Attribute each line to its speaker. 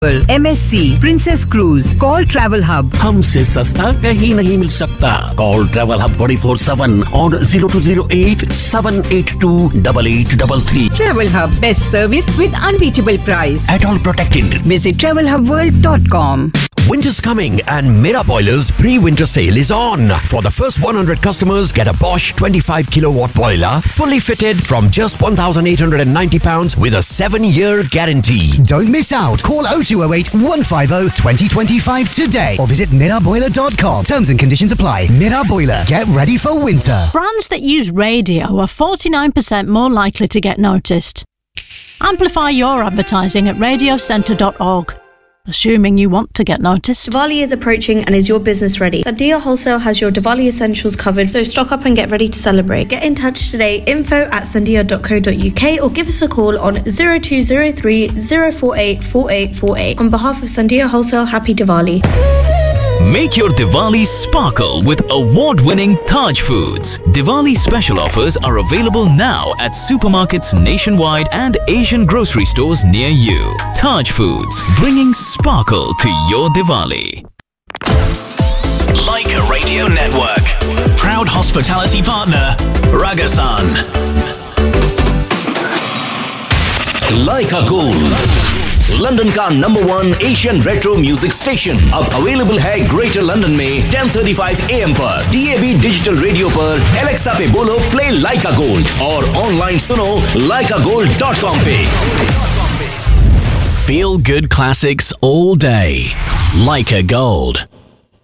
Speaker 1: MSC, Princess Cruise, Call Travel Hub.
Speaker 2: हमसे सस्ता कहीं नहीं मिल सकता. Call Travel Hub 24/7 on 0208 782 8833.
Speaker 1: Travel Hub, best service with unbeatable price.
Speaker 2: At all protected.
Speaker 1: Visit travelhubworld.com.
Speaker 3: Winter's coming and Mera Boilers pre-winter sale is on. For the first 100 customers, get a Bosch 25 kilowatt boiler fully fitted from just £1,890 with a 7-year guarantee.
Speaker 4: Don't miss out. Call 0208 150 2025 today or visit miraboiler.com. Terms and conditions apply. Mera Boiler. Get ready for winter.
Speaker 5: Brands that use radio are 49% more likely to get noticed. Amplify your advertising at radiocentre.org. Assuming you want to get noticed.
Speaker 6: Diwali is approaching and is your business ready? Sandia Wholesale has your Diwali essentials covered, so stock up and get ready to celebrate. Get in touch today, info@sandia.co.uk or give us a call on 0203 048 4848. On behalf of Sandia Wholesale, happy Diwali.
Speaker 7: Make your Diwali sparkle with award-winning Taj Foods. Diwali special offers are available now at supermarkets nationwide and Asian grocery stores near you. Taj Foods, bringing sparkle to your Diwali.
Speaker 8: Leica Radio Network. Proud hospitality partner, Ragasan.
Speaker 9: Leica Gold, London का number 1 Asian retro music station अब available है greater London में 10:35 AM पर DAB digital radio पर Alexa पे बोलो play लाइका gold और online सुनो laikagold.com पे.
Speaker 8: Feel good classics all day. Leica Gold.